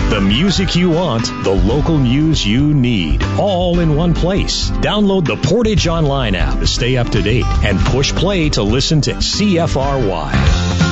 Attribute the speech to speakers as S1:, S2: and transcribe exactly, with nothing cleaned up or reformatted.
S1: The music you want, the local news you need, all in one place. Download the Portage Online app to stay up to date and push play to listen to C F R Y.